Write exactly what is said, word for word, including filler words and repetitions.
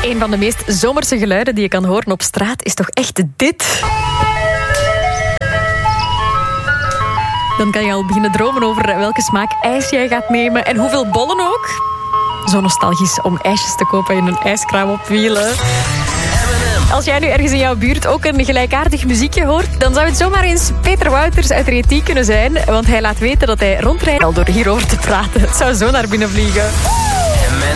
Een van de meest zomerse geluiden die je kan horen op straat is toch echt dit. Dan kan je al beginnen dromen over welke smaak ijs jij gaat nemen en hoeveel bollen ook. Zo nostalgisch om ijsjes te kopen in een ijskraam op wielen. Als jij nu ergens in jouw buurt ook een gelijkaardig muziekje hoort, dan zou het zomaar eens Peter Wouters uit Reti kunnen zijn. Want hij laat weten dat hij rondrijdt al door hierover te praten. Het zou zo naar binnen vliegen.